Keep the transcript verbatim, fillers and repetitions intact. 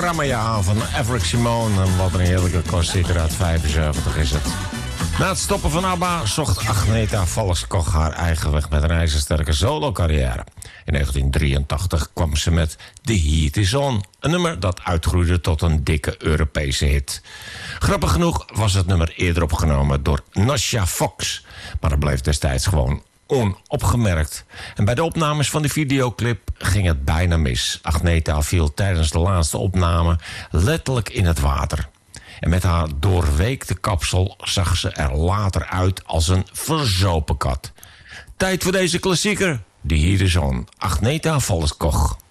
Ramaya van Averick Simone. En wat een heerlijke klassieker uit vijfenzeventig is het. Na het stoppen van ABBA zocht Agneta Valleskoch haar eigen weg met een ijzersterke solo-carrière. In negentien drieëntachtig kwam ze met The Heat Is On, een nummer dat uitgroeide tot een dikke Europese hit. Grappig genoeg was het nummer eerder opgenomen door Nasha Fox, maar dat bleef destijds gewoon onopgemerkt. En bij de opnames van de videoclip ging het bijna mis. Agneta viel tijdens de laatste opname letterlijk in het water. En met haar doorweekte kapsel zag ze er later uit als een verzopen kat. Tijd voor deze klassieker. Die hier is on. Agneta Valleskoch.